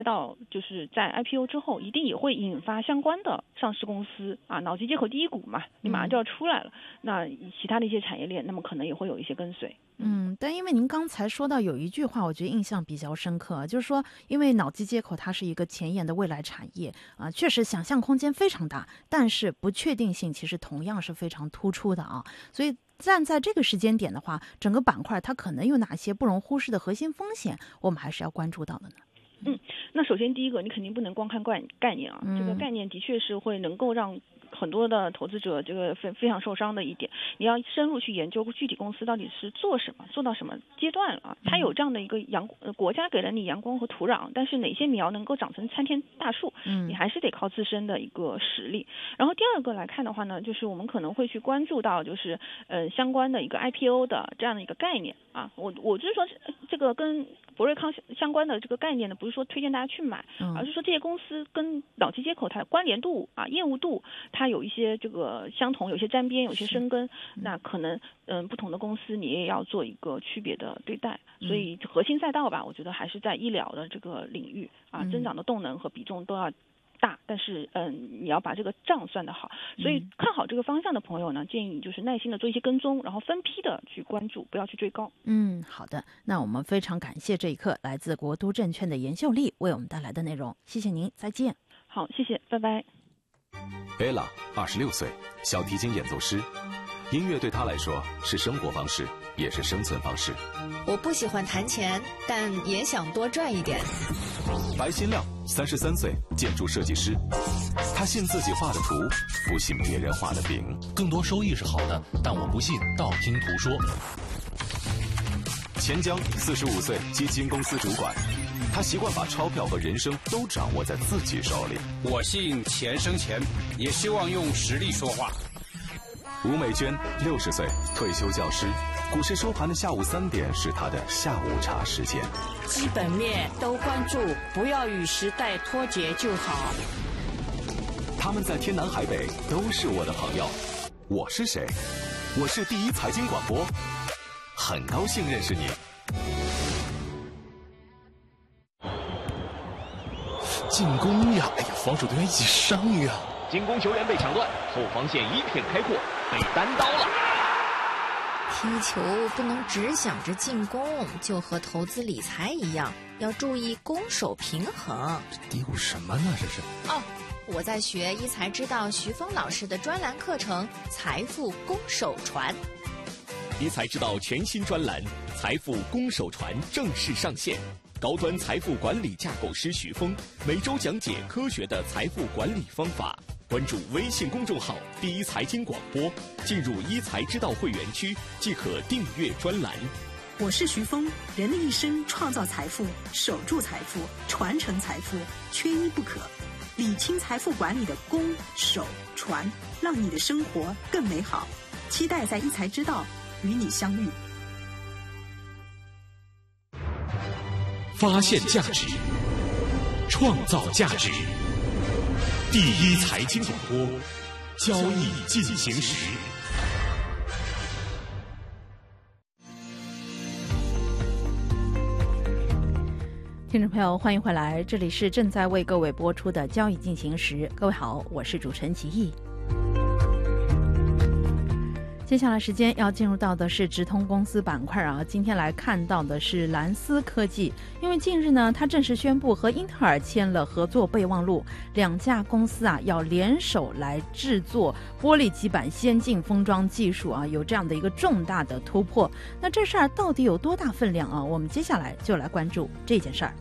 到就是在 IPO 之后，一定也会引发相关的上市公司啊，脑机接口第一股嘛，你马上就要出来了。那其他的一些产业链，那么可能也会有一些跟随。 但因为您刚才说到有一句话，我觉得印象比较深刻，就是说，因为脑机接口它是一个前沿的未来产业啊，确实想象空间非常大，但是不确定性其实同样是非常突出的啊。所以站在这个时间点的话，整个板块它可能有哪些不容忽视的核心风险，我们还是要关注到的呢？ 那首先第一个，你肯定不能光看概念啊，这个概念的确是会能够让很多的投资者这个非常受伤的一点，你要深入去研究具体公司到底是做什么，做到什么阶段啊？它有这样的一个国家给了你阳光和土壤，但是哪些苗能够长成参天大树，你还是得靠自身的一个实力。然后第二个来看的话呢，就是我们可能会去关注到就是相关的一个 IPO 的这样的一个概念啊，我就是说这个跟博瑞康相关的这个概念呢，不是说推荐大家去买，而是说这些公司跟脑机接口它的关联度啊、业务度，它有一些这个相同，有些沾边，有些生根，那可能不同的公司你也要做一个区别的对待。所以核心赛道吧，我觉得还是在医疗的这个领域啊，增长的动能和比重都要大，但是你要把这个账算得好，所以看好这个方向的朋友呢，建议你就是耐心的做一些跟踪，然后分批的去关注，不要去追高。 好的，那我们非常感谢这一刻来自国都证券的严秀丽为我们带来的内容，谢谢您，再见。 好，谢谢，拜拜。 Bella 26岁，小提琴演奏师，音乐对她来说是生活方式，也是生存方式。 我不喜欢弹钱，但也想多赚一点。 白新亮33岁，建筑设计师，他信自己画的图，不信别人画的饼。 更多收益是好的，但我不信道听途说。 钱江45岁，基金公司主管，他习惯把钞票和人生都掌握在自己手里。 我信钱生钱，也希望用实力说话。 吴美娟60岁，退休教师，股市收盘的下午3点是他的下午茶时间。 基本面都关注，不要与时代脱节就好。 他们在天南海北都是我的朋友。我是谁？我是第一财经广播，很高兴认识你。 进攻呀！哎呀，防守队员一起上呀！ 进攻球员被抢断，后防线一片开阔，被单刀了。 踢球不能只想着进攻，就和投资理财一样，要注意攻守平衡。 嘀咕什么呢？这是我在学一财知道徐峰老师的专栏课程《财富攻守传》。 一财知道全新专栏《财富攻守传》正式上线。高端财富管理架构师徐峰每周讲解科学的财富管理方法。关注微信公众号“第一财经广播”，进入一财知道会员区即可订阅专栏。 我是徐峰，人的一生创造财富、守住财富、传承财富，缺一不可。理清财富管理的攻、守、传，让你的生活更美好。期待在一财知道与你相遇。 发现价值，创造价值。第一财经广播，交易进行时。 听众朋友，欢迎回来，这里是正在为各位播出的交易进行时。各位好，我是主持人齐毅。接下来时间要进入到的是直通公司板块啊，今天来看到的是蓝思科技，因为近日呢，它正式宣布和英特尔签了合作备忘录，两家公司啊要联手来制作玻璃基板先进封装技术啊，有这样的一个重大的突破。那这事儿到底有多大分量啊？我们接下来就来关注这件事儿。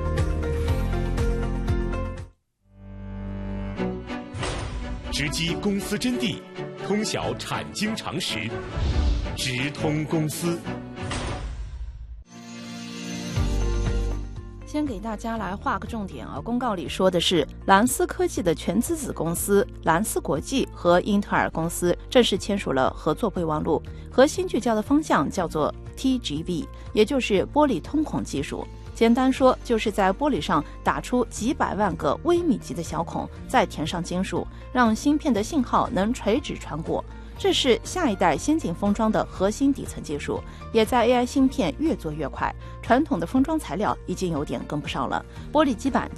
直击公司真谛，通晓产经常识，直通公司。 先给大家来画个重点啊，公告里说的是蓝思科技的全资子公司蓝思国际和英特尔公司正式签署了合作备忘录，核心聚焦的方向叫做 TGV， 也就是玻璃通孔技术。简单说，就是在玻璃上打出几百万个微米级的小孔，再填上金属，让芯片的信号能垂直穿过。 这是下一代先进封装的核心底层技术，也在 AI 芯片越做越快，传统的封装材料已经有点跟不上了。玻璃基板